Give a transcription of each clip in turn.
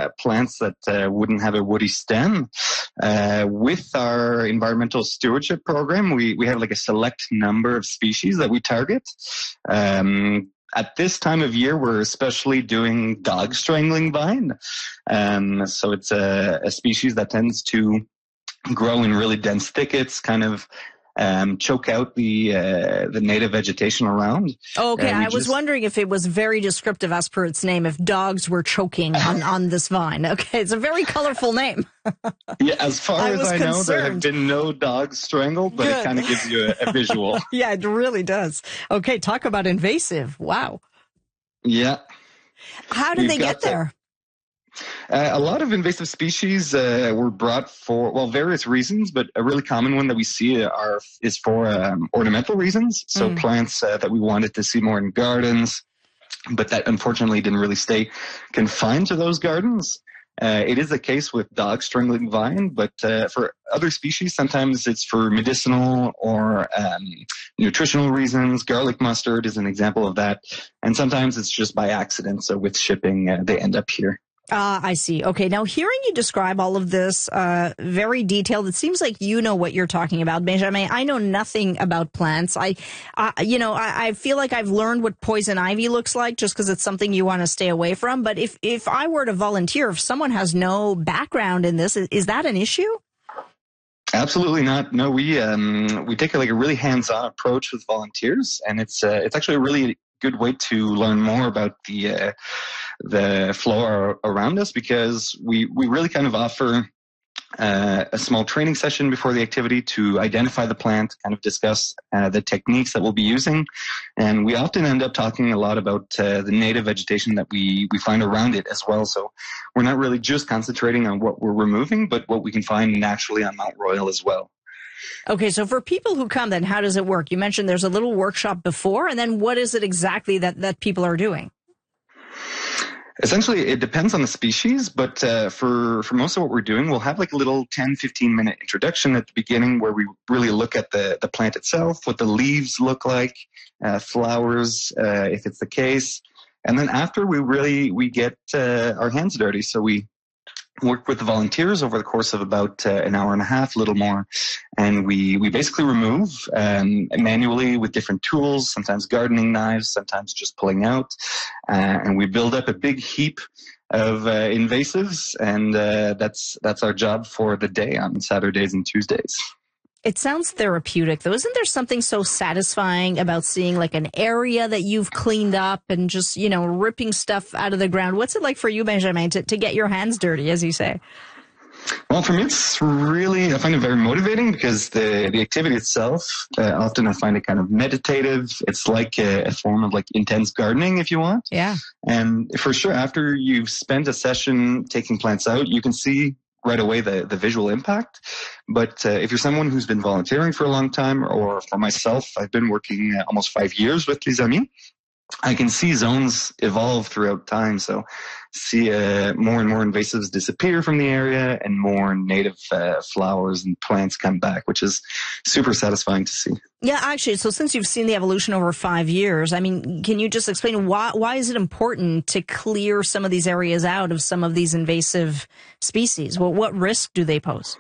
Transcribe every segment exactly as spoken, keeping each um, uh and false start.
uh, plants that uh, wouldn't have a woody stem. Uh, with our environmental stewardship program, we, we have like a select number of species that we target. Um, At this time of year, we're especially doing dog strangling vine. Um, so it's a, a species that tends to grow in really dense thickets, kind of um, choke out the uh, the native vegetation around. Okay, uh, I was just, wondering if it was very descriptive as per its name, if dogs were choking on, on this vine. Okay, it's a very colorful name. Yeah, as far I as was I know, concerned. there have been no dogs strangled, but Good. it kind of gives you a, a visual. Yeah, it really does. Okay, talk about invasive. Wow. Yeah. How did We've they get the, there? Uh, a lot of invasive species uh, were brought for, well, various reasons, but a really common one that we see are is for um, ornamental reasons. So Mm. plants uh, that we wanted to see more in gardens, but that unfortunately didn't really stay confined to those gardens. Uh, it is the case with dog strangling vine, but uh, for other species, sometimes it's for medicinal or um, nutritional reasons. Garlic mustard is an example of that. And sometimes it's just by accident. So with shipping, uh, they end up here. Ah, uh, I see. Okay. Now, hearing you describe all of this, uh, very detailed, it seems like you know what you're talking about, Benjamin. I know nothing about plants. I, uh, you know, I, I feel like I've learned what poison ivy looks like just because it's something you want to stay away from. But if, if I were to volunteer, if someone has no background in this, is, is that an issue? Absolutely not. No, we, um, we take a, like a really hands-on approach with volunteers, and it's, uh, it's actually a really good way to learn more about the, uh, the flora around us, because we, we really kind of offer uh, a small training session before the activity to identify the plant, kind of discuss uh, the techniques that we'll be using. And we often end up talking a lot about uh, the native vegetation that we, we find around it as well. So we're not really just concentrating on what we're removing, but what we can find naturally on Mount Royal as well. Okay, so for people who come, then how does it work? You mentioned there's a little workshop before, and then what is it exactly that, that people are doing? Essentially, it depends on the species, but uh, for, for most of what we're doing, we'll have like a little ten, fifteen minute introduction at the beginning where we really look at the, the plant itself, what the leaves look like, uh, flowers, uh, if it's the case. And then after, we really, we get uh, our hands dirty. So we work with the volunteers over the course of about uh, an hour and a half, a little more. And we, we basically remove um, manually with different tools, sometimes gardening knives, sometimes just pulling out. Uh, and we build up a big heap of uh, invasives. And uh, that's, that's our job for the day on Saturdays and Tuesdays. It sounds therapeutic, though. Isn't there something so satisfying about seeing like an area that you've cleaned up and just, you know, ripping stuff out of the ground? What's it like for you, Benjamin, to, to get your hands dirty, as you say? Well, for me, it's really, I find it very motivating because the, the activity itself, uh, often I find it kind of meditative. It's like a, a form of like intense gardening, if you want. Yeah. And for sure, after you've spent a session taking plants out, you can see right away the, the visual impact. But uh, if you're someone who's been volunteering for a long time, or for myself, I've been working uh, almost five years with Les Amis, I can see zones evolve throughout time. So see uh, more and more invasives disappear from the area and more native uh, flowers and plants come back, which is super satisfying to see. Yeah, actually, so since you've seen the evolution over five years, I mean, can you just explain why why is it important to clear some of these areas out of some of these invasive species? Well, what risk do they pose?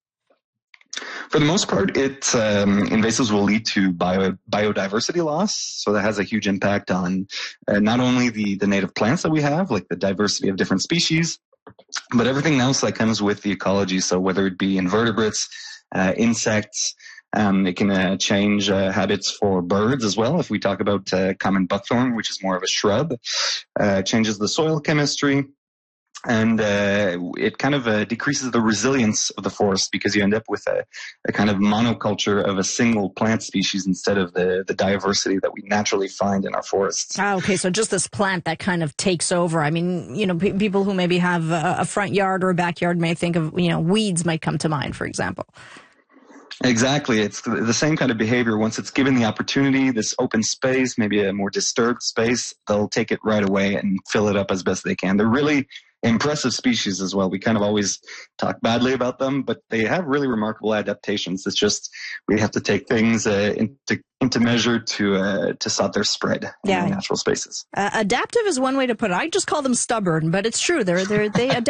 For the most part, it um, invasives will lead to bio, biodiversity loss. So that has a huge impact on uh, not only the, the native plants that we have, like the diversity of different species, but everything else that comes with the ecology. So whether it be invertebrates, uh, insects, um, it can uh, change uh, habits for birds as well. If we talk about uh, common buckthorn, which is more of a shrub, uh, changes the soil chemistry. And uh, it kind of uh, decreases the resilience of the forest because you end up with a, a kind of monoculture of a single plant species instead of the, the diversity that we naturally find in our forests. Ah, okay, so just this plant that kind of takes over. I mean, you know, p- people who maybe have a, a front yard or a backyard may think of, you know, weeds might come to mind, for example. Exactly. It's the same kind of behavior. Once it's given the opportunity, this open space, maybe a more disturbed space, they'll take it right away and fill it up as best they can. They're really impressive species as well. We kind of always talk badly about them, but they have really remarkable adaptations. It's just we have to take things uh, into into measure to uh, to stop their spread yeah. in natural spaces. Uh, adaptive is one way to put it. I just call them stubborn, but it's true. They're they're they adapt.